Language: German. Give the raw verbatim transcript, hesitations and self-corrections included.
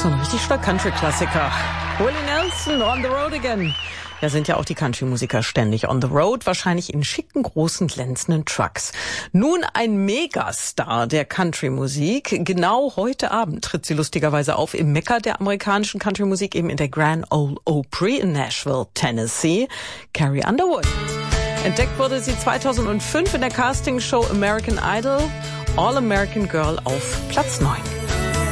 So ein richtig schöner Country-Klassiker. Willie Nelson, On the Road Again. Da sind ja auch die Country-Musiker ständig on the road, wahrscheinlich in schicken, großen, glänzenden Trucks. Nun ein Megastar der Country-Musik. Genau heute Abend tritt sie lustigerweise auf im Mekka der amerikanischen Country-Musik, eben in der Grand Ole Opry in Nashville, Tennessee. Carrie Underwood. Entdeckt wurde sie zweitausendfünf in der Castingshow American Idol. All American Girl auf Platz neun.